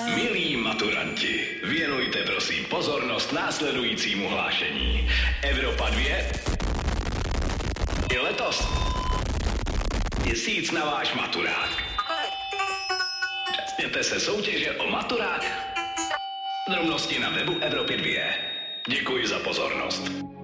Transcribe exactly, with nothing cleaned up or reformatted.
Milí maturanti, věnujte prosím pozornost následujícímu hlášení. Evropa dvě je letos měsíc na váš maturák. Účastněte se soutěže o maturák. Drobnosti na webu Evropy dvě. Děkuji za pozornost.